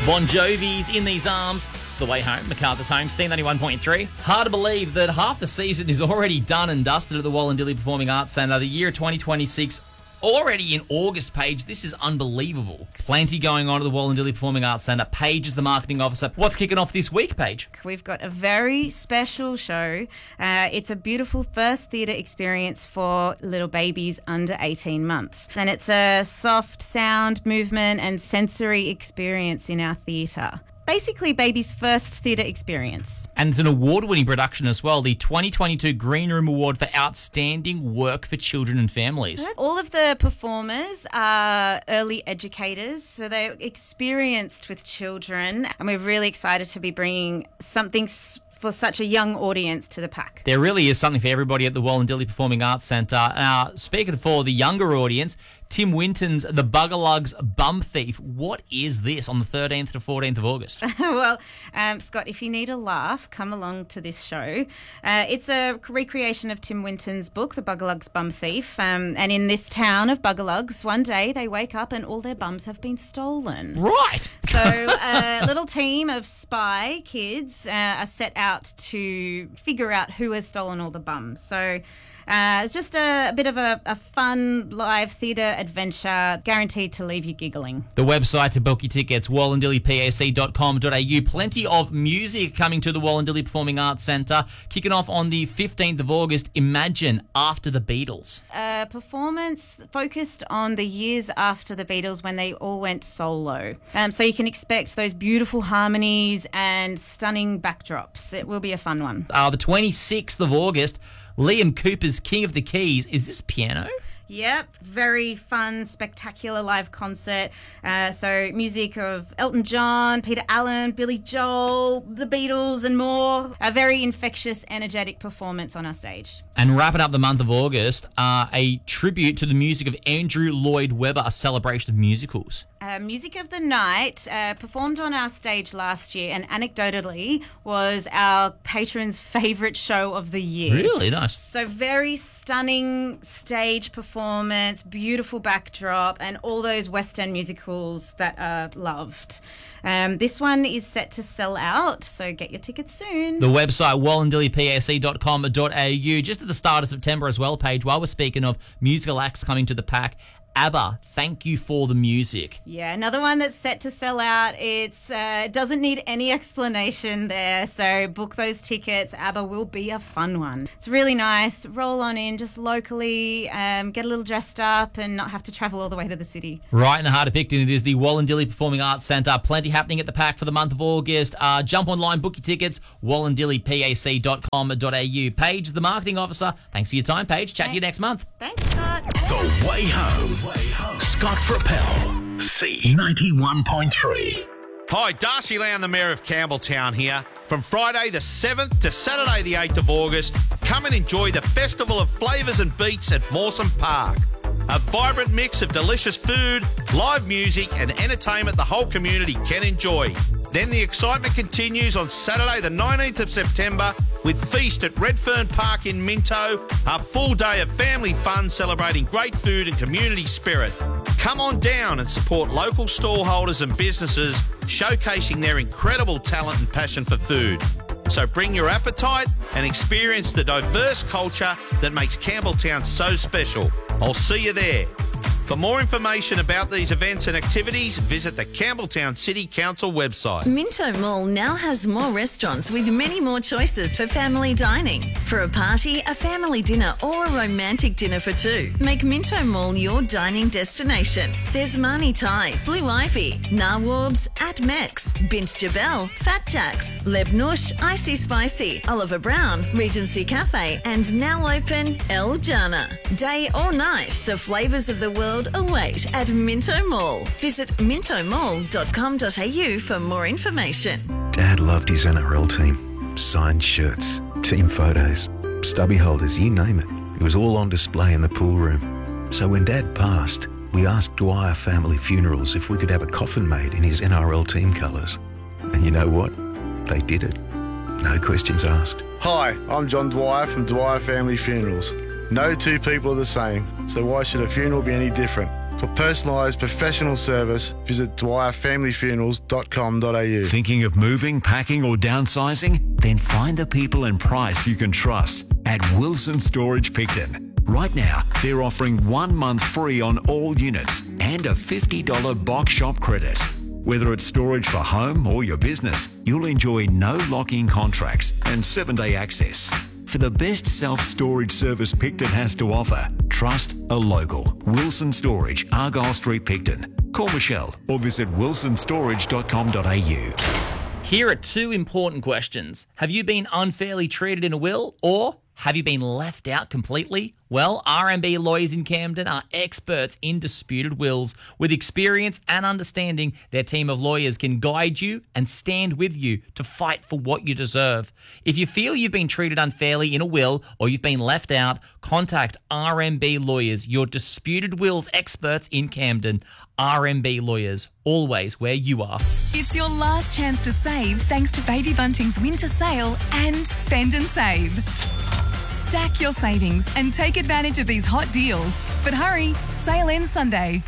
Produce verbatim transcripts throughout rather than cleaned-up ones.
Bon Jovi's In These Arms. It's the way home. MacArthur's home, C ninety-one point three. Hard to believe that half the season is already done and dusted at the Wollondilly Performing Arts Centre. The year twenty twenty-six already in August, Paige. This is unbelievable. Plenty going on at the Wollondilly Performing Arts Centre. Paige is the marketing officer. What's kicking off this week, Paige? We've got a very special show. Uh, it's a beautiful first theatre experience for little babies under eighteen months. And it's a soft sound, movement and sensory experience in our theatre. Basically, baby's first theatre experience. And it's an award-winning production as well, the twenty twenty-two Green Room Award for Outstanding Work for Children and Families. All of the performers are early educators, so they're experienced with children, and we're really excited to be bringing something s- for such a young audience to the pack. There really is something for everybody at the Wollondilly Performing Arts Centre. Now, speaking for the younger audience, Tim Winton's The Bugalugs Bum Thief. What is this on the thirteenth to fourteenth of August? Well, um, Scott, if you need a laugh, come along to this show. Uh, it's a recreation of Tim Winton's book, The Bugalugs Bum Thief. Um, and in this town of Bugalugs, one day they wake up and all their bums have been stolen. Right. So a little team of spy kids uh, are set out to figure out who has stolen all the bums. So uh, it's just a, a bit of a, a fun live theatre adventure, guaranteed to leave you giggling. The website to book your tickets, wollondilly pac dot com dot a u. Plenty of music coming to the Wollondilly Performing Arts Centre. Kicking off on the fifteenth of August, Imagine After the Beatles. A performance focused on the years after the Beatles when they all went solo. Um, so you can expect those beautiful harmonies and stunning backdrops. It will be a fun one. Uh, the twenty-sixth of August, Liam Cooper's King of the Keys. Is this piano? Yep, very fun, spectacular live concert. Uh, so music of Elton John, Peter Allen, Billy Joel, the Beatles and more. A very infectious, energetic performance on our stage. And wrapping up the month of August, uh, a tribute to the music of Andrew Lloyd Webber, a celebration of musicals. Uh, Music of the Night, uh, performed on our stage last year and anecdotally was our patrons' favourite show of the year. Really nice. So very stunning stage performance, beautiful backdrop and all those West End musicals that are loved. Um, this one is set to sell out, so get your tickets soon. The website, wollondilly pac dot com dot a u. Just at the start of September as well, Paige, while we're speaking of musical acts coming to the pack, ABBA, Thank You for the Music. Yeah, another one that's set to sell out. It's uh, it doesn't need any explanation there, so book those tickets. ABBA will be a fun one. It's really nice. Roll on in just locally, um, get a little dressed up and not have to travel all the way to the city. Right in the heart of Picton, it is the Wollondilly Performing Arts Centre. Plenty happening at the pack for the month of August. Uh, jump online, book your tickets, wollondilly pac dot com dot a u. Paige is the marketing officer. Thanks for your time, Paige. Chat to you next month. Thanks, Scott. The Way Home. Scott Frappel, C ninety-one point three. Hi, Darcy Lown, the Mayor of Campbelltown here. From Friday the seventh to Saturday the eighth of August, come and enjoy the Festival of Flavours and Beats at Mawson Park. A vibrant mix of delicious food, live music and entertainment the whole community can enjoy. Then the excitement continues on Saturday the nineteenth of September with Feast at Redfern Park in Minto, a full day of family fun celebrating great food and community spirit. Come on down and support local stallholders and businesses showcasing their incredible talent and passion for food. So bring your appetite and experience the diverse culture that makes Campbelltown so special. I'll see you there. For more information about these events and activities, visit the Campbelltown City Council website. Minto Mall now has more restaurants with many more choices for family dining. For a party, a family dinner or a romantic dinner for two, make Minto Mall your dining destination. There's Mani Thai, Blue Ivy, Nawabs, At Mex, Bint Jabel, Fat Jacks, Leb Nush, Icy Spicy, Oliver Brown, Regency Cafe and now open El Jana. Day or night, the flavours of the world await at Minto Mall. Visit minto mall dot com dot a u for more information. Dad loved his N R L team. Signed shirts, team photos, stubby holders, you name it. It was all on display in the pool room. So when Dad passed, we asked Dwyer Family Funerals if we could have a coffin made in his N R L team colours. And you know what? They did it. No questions asked. Hi, I'm John Dwyer from Dwyer Family Funerals. No two people are the same, so why should a funeral be any different? For personalised professional service, visit dwyer family funerals dot com dot a u. Thinking of moving, packing or downsizing? Then find the people and price you can trust at Wilson Storage Picton. Right now, they're offering one month free on all units and a fifty dollars box shop credit. Whether it's storage for home or your business, you'll enjoy no lock-in contracts and seven-day access. For the best self-storage service Picton has to offer, trust a local. Wilson Storage, Argyle Street, Picton. Call Michelle or visit wilson storage dot com dot a u. Here are two important questions. Have you been unfairly treated in a will, or have you been left out completely? Well, R M B Lawyers in Camden are experts in disputed wills. With experience and understanding, their team of lawyers can guide you and stand with you to fight for what you deserve. If you feel you've been treated unfairly in a will or you've been left out, contact R M B Lawyers, your disputed wills experts in Camden. R M B Lawyers, always where you are. It's your last chance to save thanks to Baby Bunting's winter sale and Spend and Save. Stack your savings and take advantage of these hot deals. But hurry, sale ends Sunday.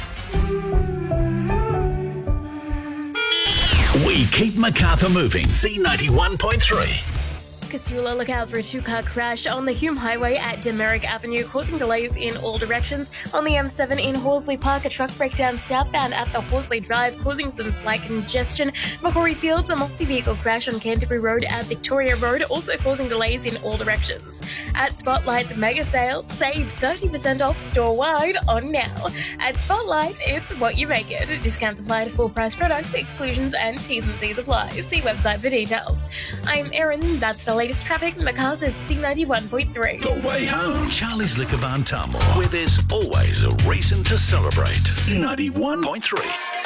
We keep Macarthur moving. C ninety-one point three. Casula, look out for a two-car crash on the Hume Highway at Demerick Avenue, causing delays in all directions. On the M seven in Horsley Park, a truck breakdown southbound at the Horsley Drive, causing some slight congestion. Macquarie Fields, a multi-vehicle crash on Canterbury Road at Victoria Road, also causing delays in all directions. At Spotlight's mega sale, save thirty percent off store-wide on now. At Spotlight, it's what you make it. Discounts apply to full-price products, exclusions and T's and C's apply. See website for details. I'm Erin, that's the latest traffic, Macarthur's C ninety-one point three. The way home. Charlie's Liquor Barn Tullamore, where there's always a reason to celebrate. C ninety-one point three.